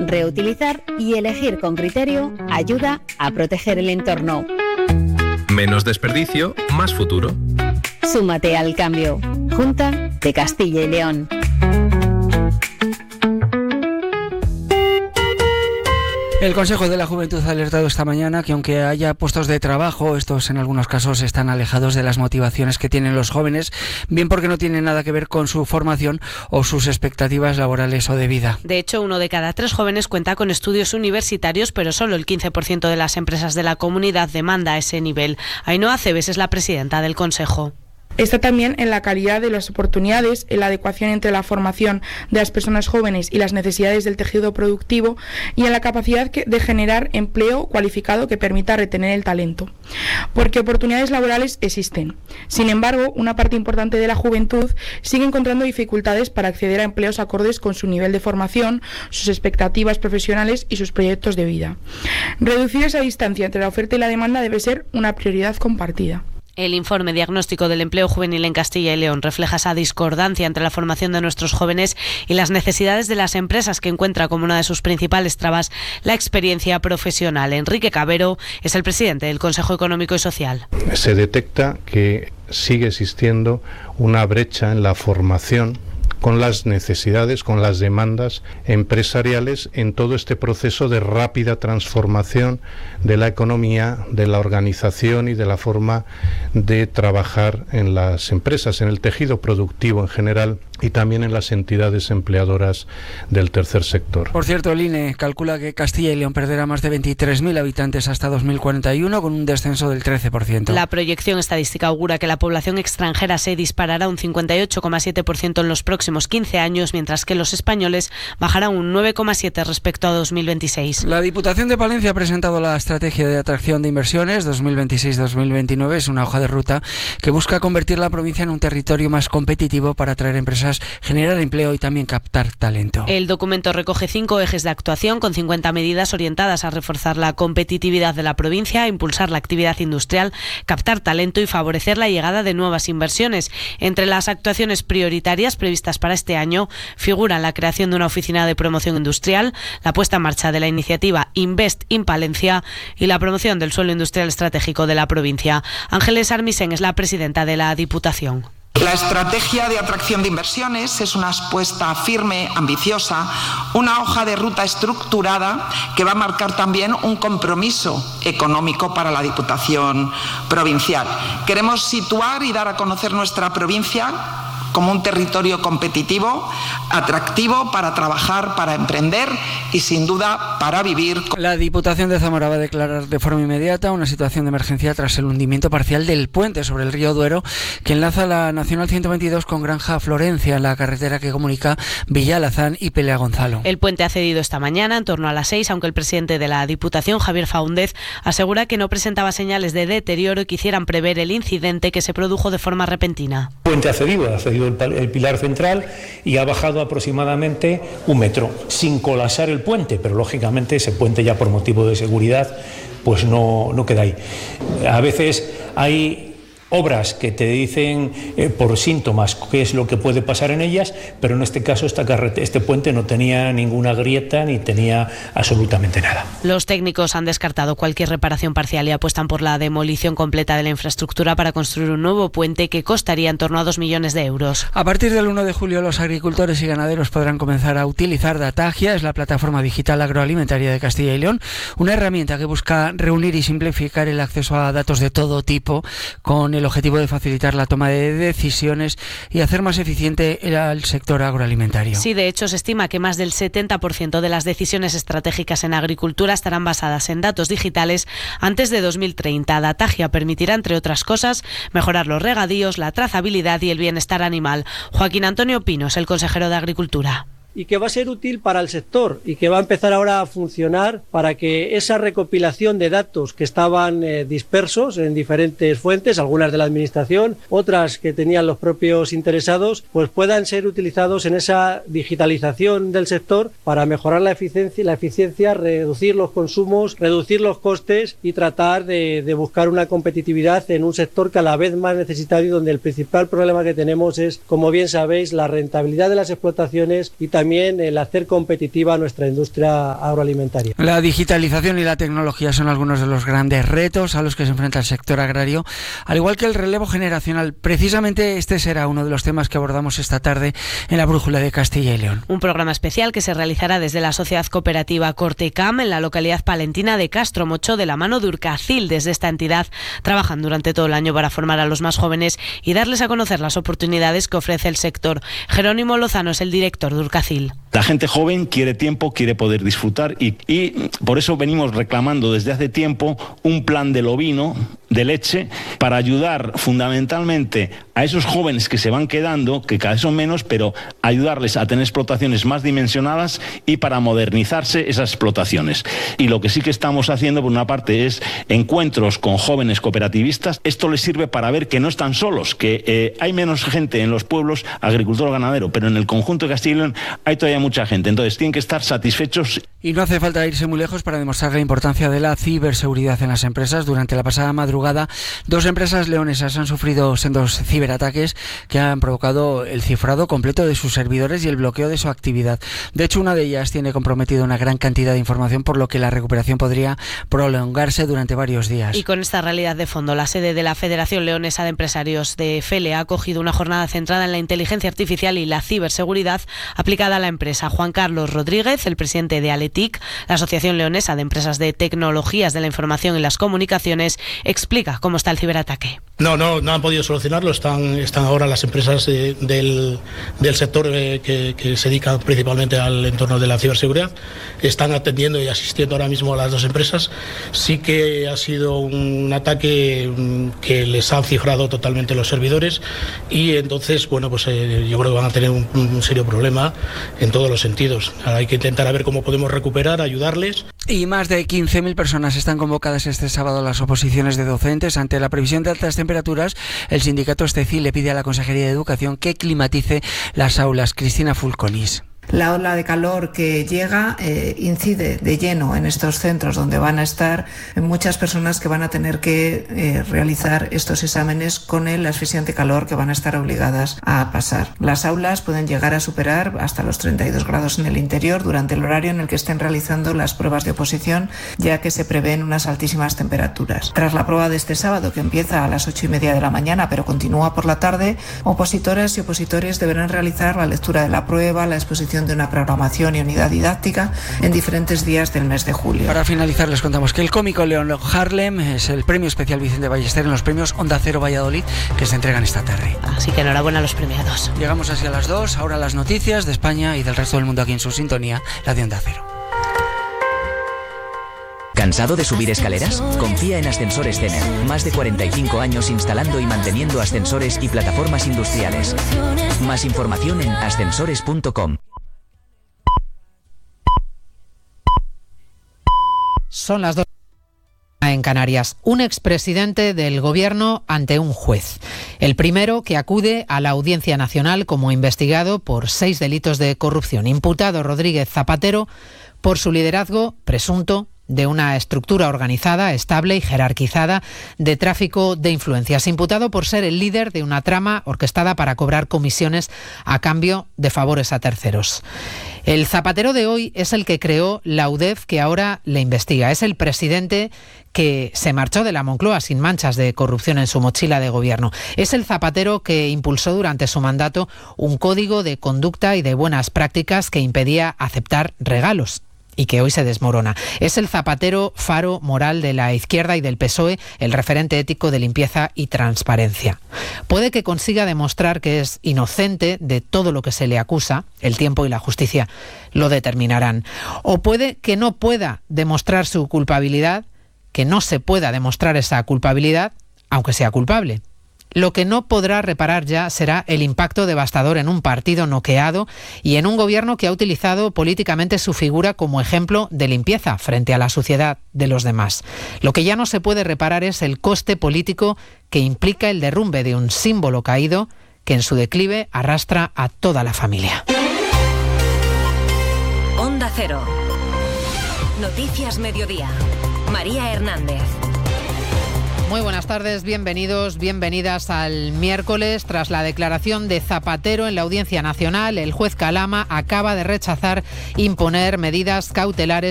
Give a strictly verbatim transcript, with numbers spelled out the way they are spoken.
reutilizar y elegir con criterio ayuda a proteger el entorno. Menos desperdicio, más futuro. Súmate al cambio. Junta de Castilla y León. El Consejo de la Juventud ha alertado esta mañana que aunque haya puestos de trabajo, estos en algunos casos están alejados de las motivaciones que tienen los jóvenes, bien porque no tienen nada que ver con su formación o sus expectativas laborales o de vida. De hecho, uno de cada tres jóvenes cuenta con estudios universitarios, pero solo el quince por ciento de las empresas de la comunidad demanda ese nivel. Ainhoa Cebes es la presidenta del Consejo. Está también en la calidad de las oportunidades, en la adecuación entre la formación de las personas jóvenes y las necesidades del tejido productivo y en la capacidad de generar empleo cualificado que permita retener el talento. Porque oportunidades laborales existen. Sin embargo, una parte importante de la juventud sigue encontrando dificultades para acceder a empleos acordes con su nivel de formación, sus expectativas profesionales y sus proyectos de vida. Reducir esa distancia entre la oferta y la demanda debe ser una prioridad compartida. El informe diagnóstico del empleo juvenil en Castilla y León refleja esa discordancia entre la formación de nuestros jóvenes y las necesidades de las empresas, que encuentra como una de sus principales trabas la experiencia profesional. Enrique Cabero es el presidente del Consejo Económico y Social. Se detecta que sigue existiendo una brecha en la formación con las necesidades, con las demandas empresariales en todo este proceso de rápida transformación de la economía, de la organización y de la forma de trabajar en las empresas, en el tejido productivo en general y también en las entidades empleadoras del tercer sector. Por cierto, el I N E calcula que Castilla y León perderá más de veintitrés mil habitantes hasta dos mil cuarenta y uno, con un descenso del trece por ciento. La proyección estadística augura que la población extranjera se disparará un cincuenta y ocho coma siete por ciento en los próximos quince años, mientras que los españoles bajarán un nueve coma siete por ciento respecto a dos mil veintiséis. La Diputación de Palencia ha presentado la Estrategia de Atracción de Inversiones dos mil veintiséis dos mil veintinueve. Es una hoja de ruta que busca convertir la provincia en un territorio más competitivo para atraer empresas, generar empleo y también captar talento. El documento recoge cinco ejes de actuación con cincuenta medidas orientadas a reforzar la competitividad de la provincia, a impulsar la actividad industrial, captar talento y favorecer la llegada de nuevas inversiones. Entre las actuaciones prioritarias previstas para este año figuran la creación de una oficina de promoción industrial, la puesta en marcha de la iniciativa Invest in Palencia y la promoción del suelo industrial estratégico de la provincia. Ángeles Armisen es la presidenta de la Diputación. La estrategia de atracción de inversiones es una apuesta firme, ambiciosa, una hoja de ruta estructurada que va a marcar también un compromiso económico para la Diputación provincial. Queremos situar y dar a conocer nuestra provincia como un territorio competitivo, atractivo para trabajar, para emprender y sin duda para vivir. La Diputación de Zamora va a declarar de forma inmediata una situación de emergencia tras el hundimiento parcial del puente sobre el río Duero que enlaza la Nacional ciento veintidós con Granja Florencia, en la carretera que comunica Villalazán y Pelea Gonzalo. El puente ha cedido esta mañana en torno a las seis, aunque el presidente de la Diputación, Javier Faúndez, asegura que no presentaba señales de deterioro y quisieran prever el incidente que se produjo de forma repentina. El puente ha cedido, ha cedido el pilar central y ha bajado aproximadamente un metro, sin colapsar el puente, pero lógicamente ese puente ya por motivo de seguridad pues no, no queda ahí. A veces hay obras que te dicen eh, por síntomas qué es lo que puede pasar en ellas, pero en este caso esta carrete, este puente no tenía ninguna grieta ni tenía absolutamente nada. Los técnicos han descartado cualquier reparación parcial y apuestan por la demolición completa de la infraestructura para construir un nuevo puente que costaría en torno a dos millones de euros. A partir del uno de julio los agricultores y ganaderos podrán comenzar a utilizar Datagia, es la plataforma digital agroalimentaria de Castilla y León, una herramienta que busca reunir y simplificar el acceso a datos de todo tipo con el El objetivo de facilitar la toma de decisiones y hacer más eficiente el sector agroalimentario. Sí, de hecho se estima que más del setenta por ciento de las decisiones estratégicas en agricultura estarán basadas en datos digitales antes de dos mil treinta. Datagia permitirá, entre otras cosas, mejorar los regadíos, la trazabilidad y el bienestar animal. Joaquín Antonio Pinos, el consejero de Agricultura. Y que va a ser útil para el sector y que va a empezar ahora a funcionar para que esa recopilación de datos que estaban eh, dispersos en diferentes fuentes, algunas de la administración, otras que tenían los propios interesados, pues puedan ser utilizados en esa digitalización del sector para mejorar la eficiencia, la eficiencia, reducir los consumos, reducir los costes y tratar de, de buscar una competitividad en un sector cada vez más necesitado y donde el principal problema que tenemos es, como bien sabéis, la rentabilidad de las explotaciones y también también el hacer competitiva nuestra industria agroalimentaria. La digitalización y la tecnología son algunos de los grandes retos a los que se enfrenta el sector agrario, al igual que el relevo generacional. Precisamente este será uno de los temas que abordamos esta tarde en la Brújula de Castilla y León. Un programa especial que se realizará desde la Sociedad Cooperativa Cortecam en la localidad palentina de Castro Mocho, de la mano de Urcacil. Desde esta entidad trabajan durante todo el año para formar a los más jóvenes y darles a conocer las oportunidades que ofrece el sector. Jerónimo Lozano es el director de Urcacil. La gente joven quiere tiempo, quiere poder disfrutar y, y por eso venimos reclamando desde hace tiempo un plan del ovino, de leche, para ayudar fundamentalmente a esos jóvenes que se van quedando, que cada vez son menos, pero ayudarles a tener explotaciones más dimensionadas y para modernizarse esas explotaciones. Y lo que sí que estamos haciendo, por una parte, es encuentros con jóvenes cooperativistas. Esto les sirve para ver que no están solos, que eh, hay menos gente en los pueblos agricultor o ganadero, pero en el conjunto de Castilla y León hay todavía mucha gente. Entonces tienen que estar satisfechos. Y no hace falta irse muy lejos para demostrar la importancia de la ciberseguridad en las empresas. Durante la pasada madrugada, dos empresas leonesas han sufrido sendos ciberataques que han provocado el cifrado completo de sus servidores y el bloqueo de su actividad. De hecho, una de ellas tiene comprometida una gran cantidad de información, por lo que la recuperación podría prolongarse durante varios días. Y con esta realidad de fondo, la sede de la Federación Leonesa de Empresarios de FELE ha acogido una jornada centrada en la inteligencia artificial y la ciberseguridad aplicada a la empresa. Juan Carlos Rodríguez, el presidente de Aletic, la Asociación Leonesa de Empresas de Tecnologías de la Información y las Comunicaciones, explica cómo está el ciberataque. No, no, no han podido solucionarlo. Están, están ahora las empresas eh, del, del sector eh, que, que se dedican principalmente al entorno de la ciberseguridad. Están atendiendo y asistiendo ahora mismo a las dos empresas. Sí que ha sido un ataque que les han cifrado totalmente los servidores y entonces, bueno, pues eh, yo creo que van a tener un, un serio problema en todos los sentidos. Ahora hay que intentar a ver cómo podemos recuperar, ayudarles. Y más de quince mil personas están convocadas este sábado a las oposiciones de docentes. Ante la previsión de altas temperaturas, el sindicato Esteci le pide a la Consejería de Educación que climatice las aulas. Cristina Fulconis. La ola de calor que llega eh, incide de lleno en estos centros donde van a estar muchas personas que van a tener que eh, realizar estos exámenes con el asfixiante calor que van a estar obligadas a pasar. Las aulas pueden llegar a superar hasta los treinta y dos grados en el interior durante el horario en el que estén realizando las pruebas de oposición, ya que se prevén unas altísimas temperaturas. Tras la prueba de este sábado, que empieza a las ocho y media de la mañana pero continúa por la tarde, opositoras y opositores deberán realizar la lectura de la prueba, la exposición de una programación y unidad didáctica en diferentes días del mes de julio. Para finalizar, les contamos que el cómico León Harlem es el premio especial Vicente Ballester en los premios Onda Cero Valladolid que se entregan esta tarde. Así que enhorabuena a los premiados. Llegamos así a las dos, ahora las noticias de España y del resto del mundo aquí en su sintonía, la de Onda Cero. ¿Cansado de subir escaleras? Confía en Ascensores Cener. Más de cuarenta y cinco años instalando y manteniendo ascensores y plataformas industriales. Más información en ascensores punto com. Son las dos en Canarias. Un expresidente del gobierno ante un juez. El primero que acude a la Audiencia Nacional como investigado por seis delitos de corrupción. Imputado Rodríguez Zapatero por su liderazgo presunto de una estructura organizada, estable y jerarquizada de tráfico de influencias. Imputado por ser el líder de una trama orquestada para cobrar comisiones a cambio de favores a terceros. El Zapatero de hoy es el que creó la U D E F que ahora le investiga. Es el presidente que se marchó de la Moncloa sin manchas de corrupción en su mochila de gobierno. Es el Zapatero que impulsó durante su mandato un código de conducta y de buenas prácticas que impedía aceptar regalos y que hoy se desmorona. Es el Zapatero faro moral de la izquierda y del P S O E, el referente ético de limpieza y transparencia. Puede que consiga demostrar que es inocente de todo lo que se le acusa, el tiempo y la justicia lo determinarán. O puede que no pueda demostrar su culpabilidad, que no se pueda demostrar esa culpabilidad, aunque sea culpable. Lo que no podrá reparar ya será el impacto devastador en un partido noqueado y en un gobierno que ha utilizado políticamente su figura como ejemplo de limpieza frente a la suciedad de los demás. Lo que ya no se puede reparar es el coste político que implica el derrumbe de un símbolo caído que en su declive arrastra a toda la familia. Onda Cero. Noticias Mediodía. María Hernández. Muy buenas tardes, bienvenidos, bienvenidas al miércoles. Tras la declaración de Zapatero en la Audiencia Nacional, el juez Calama acaba de rechazar imponer medidas cautelares